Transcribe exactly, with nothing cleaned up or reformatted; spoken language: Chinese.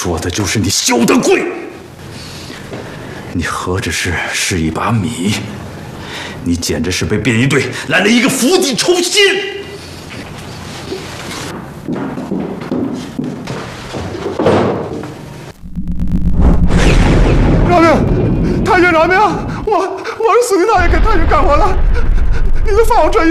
说的就是你修得贵。你何止是是一把米，你简直是被便衣队来了一个釜底抽薪。 饶命！太君饶命！我我是司令大爷给太君干活了，你就放我这一